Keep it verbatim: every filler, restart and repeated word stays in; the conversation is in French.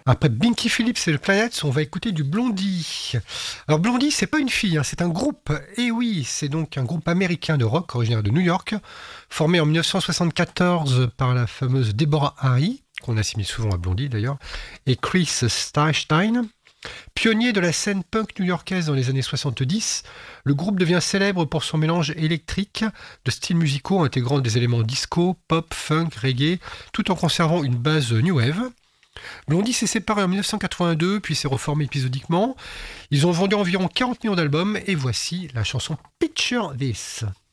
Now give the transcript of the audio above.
Après Binky Phillips et le Planets, on va écouter du Blondie. Alors Blondie, c'est pas une fille, hein, c'est un groupe. Et oui, c'est donc un groupe américain de rock originaire de New York, formé en dix-neuf cent soixante-quatorze par la fameuse Deborah Harry, qu'on assimile souvent à Blondie d'ailleurs, et Chris Stein. Pionnier de la scène punk new-yorkaise dans les années soixante-dix, le groupe devient célèbre pour son mélange électrique de styles musicaux intégrant des éléments disco, pop, funk, reggae, tout en conservant une base new wave. Blondie s'est séparé en dix-neuf cent quatre-vingt-deux, puis s'est reformé épisodiquement. Ils ont vendu environ quarante millions d'albums, et voici la chanson Picture This.